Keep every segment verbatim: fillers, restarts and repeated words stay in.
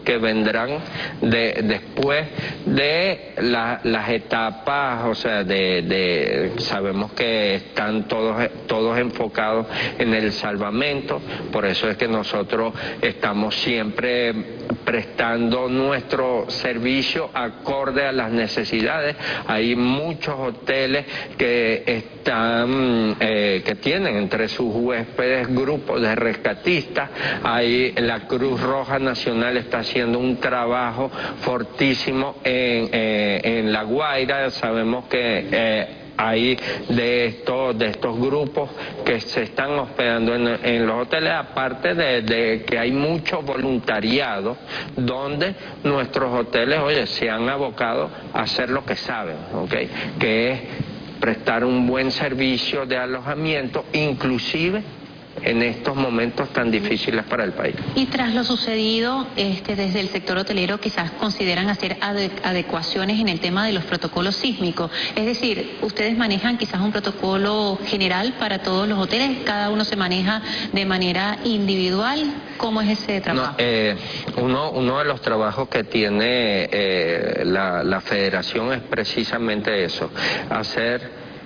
que vendrán de, después de la, las etapas, o sea, de, de sabemos que están todos, todos enfocados en el salvamento, por eso es que nosotros estamos siempre prestando nuestro servicio acorde a las necesidades. Hay muchos hoteles que están, eh, que tienen entre sus huéspedes grupos de rescatistas. Hay la Cruz Roja Nacional está haciendo un trabajo fortísimo en, eh, en La Guaira. Sabemos que eh, hay de estos, de estos grupos que se están hospedando en, en los hoteles, aparte de, de que hay mucho voluntariado donde nuestros hoteles, oye, se han abocado a hacer lo que saben, ¿okay? Que es prestar un buen servicio de alojamiento, inclusive en estos momentos tan difíciles para el país. Y tras lo sucedido, este, desde el sector hotelero quizás consideran hacer ade adecuaciones en el tema de los protocolos sísmicos. Es decir, ustedes manejan quizás un protocolo general para todos los hoteles, cada uno se maneja de manera individual. ¿Cómo es ese trabajo? No, eh, uno, uno de los trabajos que tiene eh, la, la federación es precisamente eso, hacer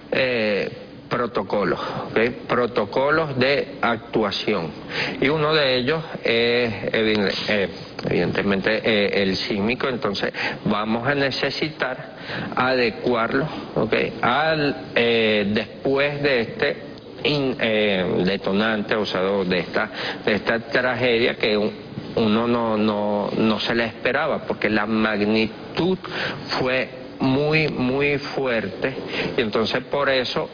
eh, protocolos, ¿okay? Protocolos de actuación. Y uno de ellos es eh, evidentemente eh, el sísmico, entonces vamos a necesitar adecuarlo, ¿okay? Al, eh, después de este in, eh, detonante, o sea, de esta, de esta tragedia que un, uno no, no, no se le esperaba, porque la magnitud fue muy, muy fuerte, y entonces por eso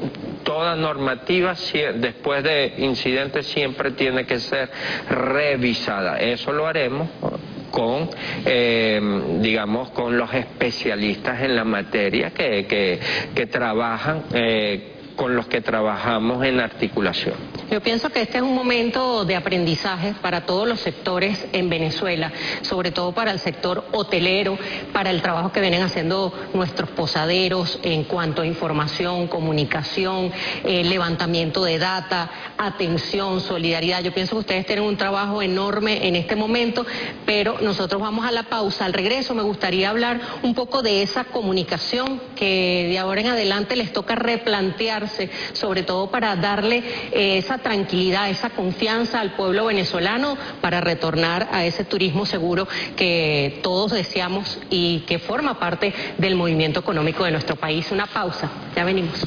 toda normativa después de incidentes siempre tiene que ser revisada. Eso lo haremos con, eh, digamos, con los especialistas en la materia que, que, que trabajan, eh, con los que trabajamos en articulación. Yo pienso que este es un momento de aprendizaje para todos los sectores en Venezuela, sobre todo para el sector hotelero, para el trabajo que vienen haciendo nuestros posaderos en cuanto a información, comunicación, eh, levantamiento de data, atención, solidaridad. Yo pienso que ustedes tienen un trabajo enorme en este momento, pero nosotros vamos a la pausa. Al regreso me gustaría hablar un poco de esa comunicación que de ahora en adelante les toca replantear, sobre todo para darle eh, esa tranquilidad, esa confianza al pueblo venezolano para retornar a ese turismo seguro que todos deseamos y que forma parte del movimiento económico de nuestro país. Una pausa, ya venimos.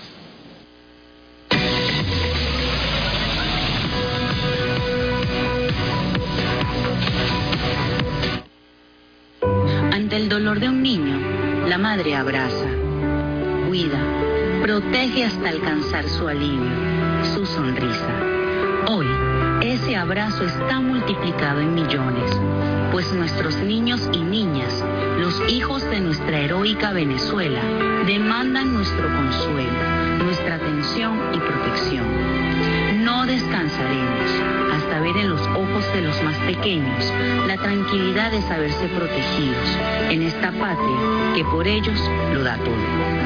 Ante el dolor de un niño, la madre abraza, cuida, protege hasta alcanzar su alivio, su sonrisa. Hoy, ese abrazo está multiplicado en millones, pues nuestros niños y niñas, los hijos de nuestra heroica Venezuela, demandan nuestro consuelo, nuestra atención y protección. No descansaremos hasta ver en los ojos de los más pequeños la tranquilidad de saberse protegidos en esta patria que por ellos lo da todo.